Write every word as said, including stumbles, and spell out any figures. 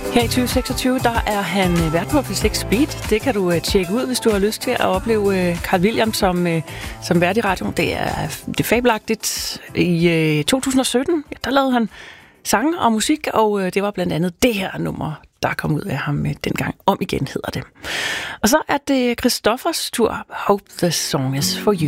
Her i tyve seksogtyve, der er han vært på P seks Speed. Det kan du uh, tjekke ud, hvis du har lyst til at opleve uh, Carl Williams som, uh, som vært i radioen. Det er, det er fabelagtigt. I uh, to tusind og sytten, ja, der lavede han sange og musik, og uh, det var blandt andet det her nummer, der kom ud af ham uh, dengang. Om igen hedder det. Og så er det Christoffers tur. Hope the song is for you.